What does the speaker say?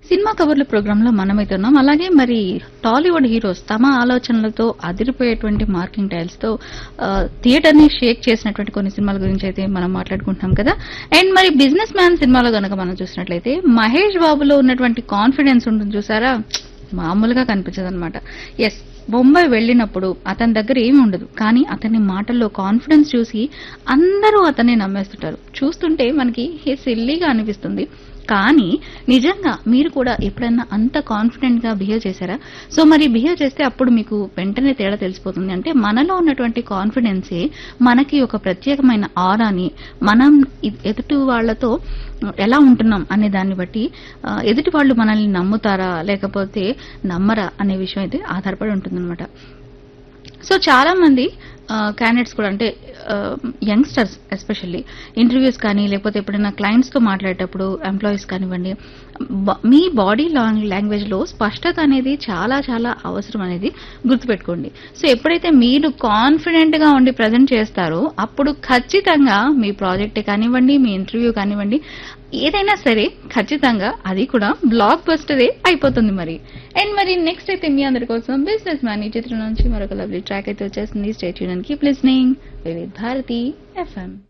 Cinema కబుర్ల ప్రోగ్రాంలో మనమైతే ఉన్నాం. అలాగే మరి టాలీవుడ్ హీరోస్ తమ ఆలోచనలతో అదిరిపోయేటువంటి మార్కింగ్ టైల్స్ తో థియేటర్ ని షేక్ చేసినటువంటి కొన్ని సినిమాల గురించి అయితే మనం మాట్లాడుకుంటున్నాం కదా. అండ్ మరి బిజినెస్ మ్యాన్ సినిమాలో గనక మనం చూసినట్లయితే మహేష్ బాబులో ఉన్నటువంటి కాన్ఫిడెన్స్ ఉంటుంది చూసారా, మామూలుగా కనిపించదు అనమాట. ఎస్, బొంబాయి వెళ్ళినప్పుడు అతని దగ్గర ఏమీ ఉండదు, కానీ అతని మాటల్లో కాన్ఫిడెన్స్ చూసి అందరూ అతన్ని నమ్మేస్తుంటారు. చూస్తుంటే మనకి సిల్లీగా అనిపిస్తుంది, కానీ నిజంగా మీరు కూడా ఎప్పుడన్నా అంత కాన్ఫిడెంట్ గా బిహేవ్ చేశారా? సో మరి బిహేవ్ చేస్తే అప్పుడు మీకు వెంటనే తేడా తెలిసిపోతుంది. అంటే మనలో ఉన్నటువంటి కాన్ఫిడెన్సే మనకి ఒక ప్రత్యేకమైన ఆరాని, మనం ఎదుటి వాళ్లతో ఎలా ఉంటున్నాం అనే దాన్ని బట్టి ఎదుటి వాళ్ళు మనల్ని నమ్ముతారా లేకపోతే నమ్మరా అనే విషయం అయితే ఆధారపడి ఉంటుందన్నమాట. సో చాలా మంది క్యాండిడేట్స్ కూడా, అంటే యంగ్స్టర్స్ ఎస్పెషల్లీ ఇంటర్వ్యూస్ కానీ లేకపోతే ఎప్పుడైనా క్లయింట్స్ తో మాట్లాడేటప్పుడు, ఎంప్లాయీస్ కానివ్వండి, మీ బాడీ లాంగ్వేజ్ లో స్పష్టత అనేది చాలా చాలా అవసరం అనేది గుర్తుపెట్టుకోండి. సో ఎప్పుడైతే మీరు కాన్ఫిడెంట్ గా ఉండి ప్రజెంట్ చేస్తారో అప్పుడు ఖచ్చితంగా మీ ప్రాజెక్ట్ కానివ్వండి, మీ ఇంటర్వ్యూ కానివ్వండి, ఏదైనా సరే ఖచ్చితంగా అది కూడా బ్లాక్ బస్టరే అయిపోతుంది మరి. అండ్ మరి నెక్స్ట్ అయితే మీ అందరి కోసం బిజినెస్ మ్యాన్ ఈ చిత్రం నుంచి మరొక లవ్లీ ట్రాక్ అయితే వచ్చేసింది. Stay tune and keep listening with Bharati FM.